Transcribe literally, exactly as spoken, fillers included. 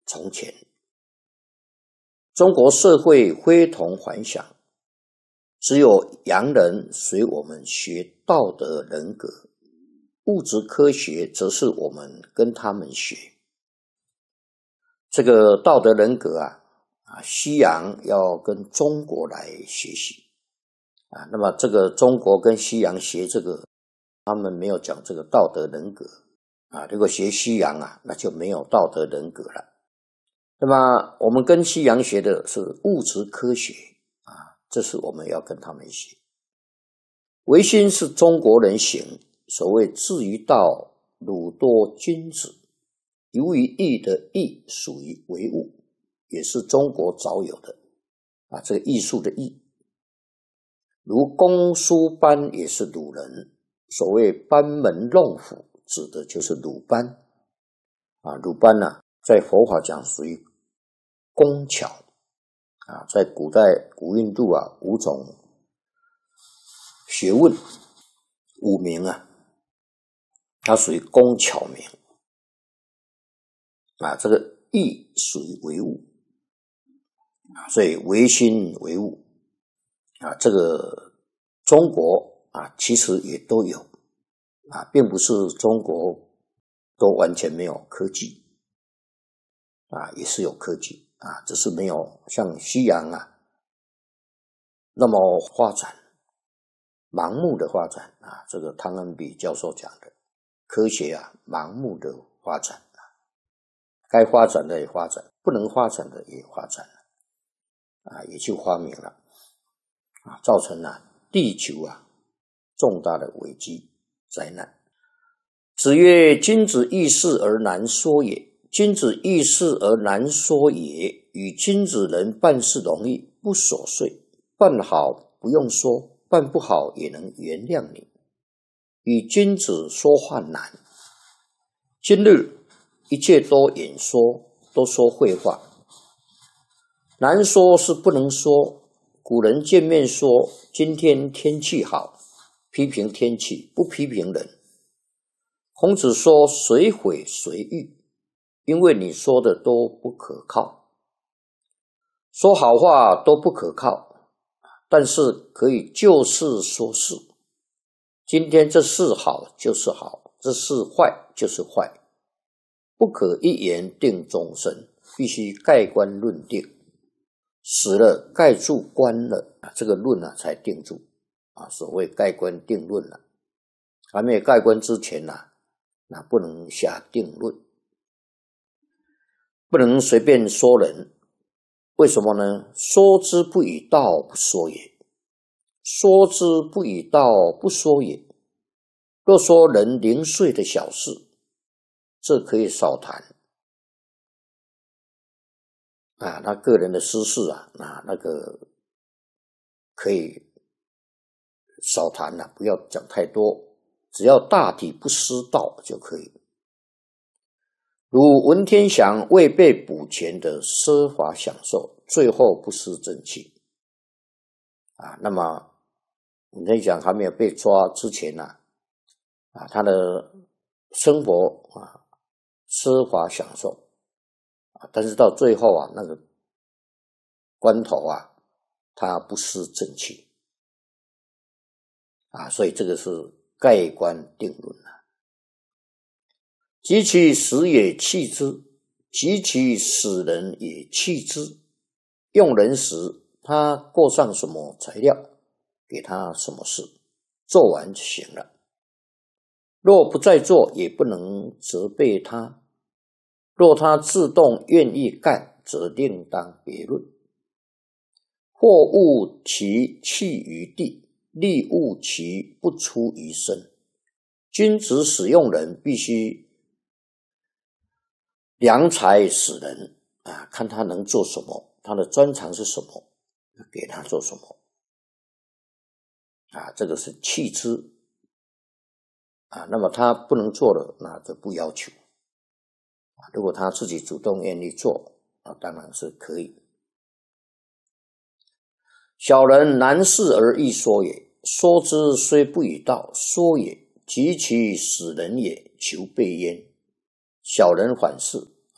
从前。中国社会非同凡响，只有洋人随我们学道德人格，物质科学则是我们跟他们学。这个道德人格啊，啊，西洋要跟中国来学习啊，那么这个中国跟西洋学这个，他们没有讲这个道德人格啊，如果学西洋啊，那就没有道德人格了。那么我们跟西洋学的是物质科学啊，这是我们要跟他们学。唯心是中国人行，所谓至于道，鲁多君子。由于义的义属于唯物，也是中国早有的啊，这个艺术的艺。如公输班也是鲁人，所谓班门弄斧，指的就是鲁班啊。鲁班啊，在佛法讲属于工巧啊，在古代古印度啊，五种学问五名啊，它属于工巧名啊。这个义属于唯物啊，所以唯心唯物啊。这个中国啊，其实也都有啊，并不是中国都完全没有科技啊，也是有科技啊，只是没有像西洋啊那么发展，盲目的发展啊。这个汤恩比教授讲的科学啊，盲目的发展啊，该发展的也发展，不能发展的也发展了啊，也就发明了啊，造成了地球啊重大的危机灾难。子曰：君子易事而难说也。君子易事而难说也，与君子人办事容易，不琐碎，办好不用说，办不好也能原谅你。与君子说话难。今日一切都演说，都说废话。难说是不能说。古人见面说今天天气好，批评天气，不批评人。孔子说谁毁谁誉，因为你说的都不可靠。说好话都不可靠，但是可以就事说事。今天这事好就是好，这事坏就是坏，不可一言定终身，必须盖棺论定。死了盖住棺了，这个论啊才定住啊，所谓盖棺定论了。还没有盖棺之前啊，那不能下定论，不能随便说人。为什么呢？说之不以道，不说也。说之不以道，不说也。若说人零碎的小事，这可以少谈啊，他个人的私事啊，那那个可以少谈了，不要讲太多，只要大体不失道就可以。如文天祥未被捕前的奢华享受，最后不失正气啊。那么文天祥还没有被抓之前呢、啊，啊，他的生活啊奢华享受。但是到最后啊，那个关头啊，他不失正气啊，所以这个是盖棺定论啊。及其死也弃之，及其死人也弃之。用人时，他过上什么材料，给他什么事，做完就行了。若不再做，也不能责备他。若他自动愿意干，则另当别论。或误其弃于地，利误其不出于身。君子使用人，必须量才使人啊，看他能做什么，他的专长是什么，给他做什么啊，这个是弃之啊。那么他不能做了，那就不要求。如果他自己主动愿意做，啊，当然是可以。小人难事而易说也，说之虽不以道，说也，及其使人也，求备焉。小人反是